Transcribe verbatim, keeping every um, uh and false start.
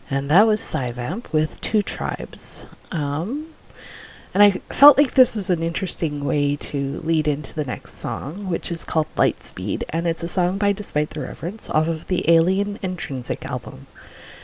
And that was Psyvamp with Two Tribes. Um, and I felt like this was an interesting way to lead into the next song, which is called Lightspeed, and it's a song by Despite the Reverence off of the Alien Intrinsic album.